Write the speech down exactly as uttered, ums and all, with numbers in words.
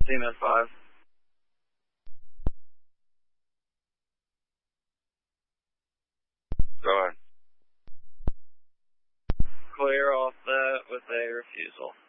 Zenith five. Go ahead. Clear off that with a refusal.